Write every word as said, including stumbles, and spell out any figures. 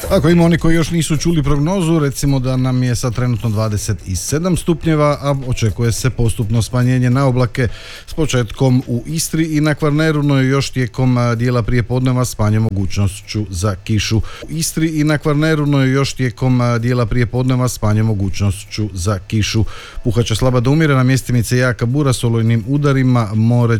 Ako ima oni koji još nisu čuli prognozu, recimo da nam je sad trenutno dvadeset sedam stupnjeva, a očekuje se postupno smanjenje na oblake s početkom u Istri i na Kvarneru, no još tijekom dijela prijepodneva s manjom mogućnošću za kišu. U Istri i na Kvarneru, no još tijekom dijela prijepodneva s manjom mogućnošću za kišu. Puhat će slaba do umjerena, mjestimice jaka bura s olujnim udarima, more